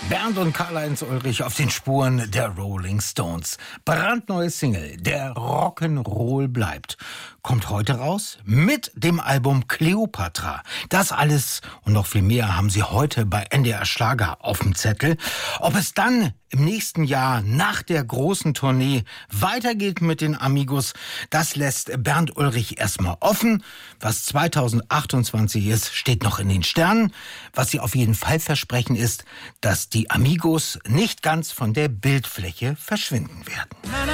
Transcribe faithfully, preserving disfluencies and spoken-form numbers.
Bernd und Karl-Heinz Ulrich auf den Spuren der Rolling Stones. Brandneue Single, der Rock'n'Roll bleibt, kommt heute raus mit dem Album Kleopatra. Das alles und noch viel mehr haben sie heute bei N D R Schlager auf dem Zettel. Ob es dann im nächsten Jahr nach der großen Tournee weitergeht mit den Amigos, das lässt Bernd Ulrich erstmal offen. Was zweitausendachtundzwanzig ist, steht noch in den Sternen. Was sie auf jeden Fall versprechen ist, dass die Amigos nicht ganz von der Bildfläche verschwinden werden.